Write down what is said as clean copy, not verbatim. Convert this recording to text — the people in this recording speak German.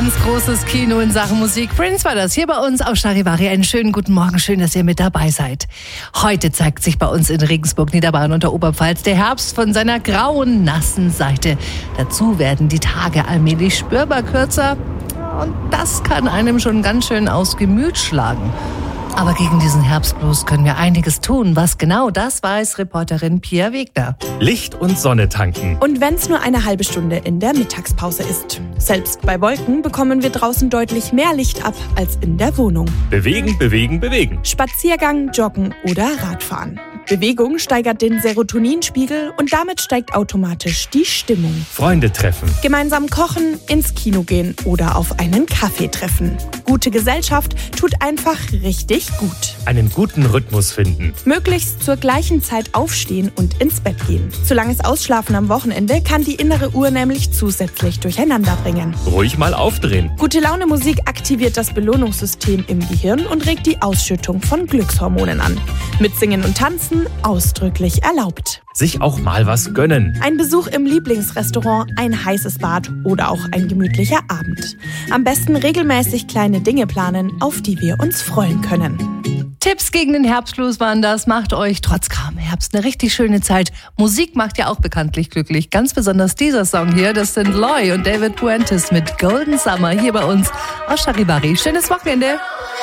Ganz großes Kino in Sachen Musik. Prince war das hier bei uns auf Charivari. Einen schönen guten Morgen, schön, dass ihr mit dabei seid. Heute zeigt sich bei uns in Regensburg, Niederbayern und der Oberpfalz der Herbst von seiner grauen, nassen Seite. Dazu werden die Tage allmählich spürbar kürzer und das kann einem schon ganz schön aufs Gemüt schlagen. Aber gegen diesen Herbstblues können wir einiges tun. Was genau, das weiß Reporterin Pia Wegner. Licht und Sonne tanken. Und wenn es nur eine halbe Stunde in der Mittagspause ist. Selbst bei Wolken bekommen wir draußen deutlich mehr Licht ab als in der Wohnung. Bewegen, bewegen, bewegen. Spaziergang, Joggen oder Radfahren. Bewegung steigert den Serotoninspiegel und damit steigt automatisch die Stimmung. Freunde treffen. Gemeinsam kochen, ins Kino gehen oder auf einen Kaffee treffen. Gute Gesellschaft tut einfach richtig gut. Einen guten Rhythmus finden. Möglichst zur gleichen Zeit aufstehen und ins Bett gehen. Zu langes Ausschlafen am Wochenende kann die innere Uhr nämlich zusätzlich durcheinander bringen. Ruhig mal aufdrehen. Gute Laune Musik aktiviert das Belohnungssystem im Gehirn und regt die Ausschüttung von Glückshormonen an. Mitsingen und Tanzen ausdrücklich erlaubt. Sich auch mal was gönnen. Ein Besuch im Lieblingsrestaurant, ein heißes Bad oder auch ein gemütlicher Abend. Am besten regelmäßig kleine Dinge planen, auf die wir uns freuen können. Tipps gegen den Herbstblues waren das. Macht euch trotz grauem Herbst eine richtig schöne Zeit. Musik macht ja auch bekanntlich glücklich. Ganz besonders dieser Song hier, das sind Loy und David Puentes mit Golden Summer hier bei uns aus Charivari. Schönes Wochenende.